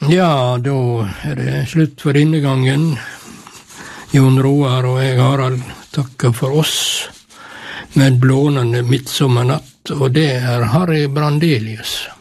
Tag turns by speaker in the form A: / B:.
A: Ja, da det slutt for denne gangen. Jon Roar og jeg, Harald, takker for oss med blånende midtsommernatt, og det Harry Brandelius.